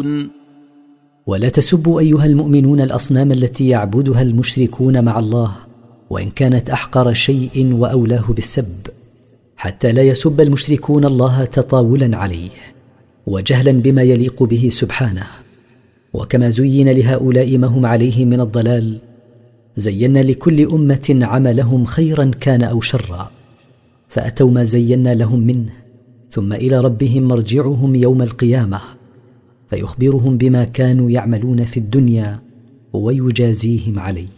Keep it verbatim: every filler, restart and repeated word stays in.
ولا تسبوا أيها المؤمنون الأصنام التي يعبدها المشركون مع الله، وإن كانت أحقر شيء وأولاه بالسب، حتى لا يسب المشركون الله تطاولا عليه وجهلا بما يليق به سبحانه. وكما زين لهؤلاء ما هم عليه من الضلال، زينا لكل أمة عملهم خيرا كان أو شرا، فأتوا ما زينا لهم منه، ثم إلى ربهم مرجعهم يوم القيامة فيخبرهم بما كانوا يعملون في الدنيا ويجازيهم عليه.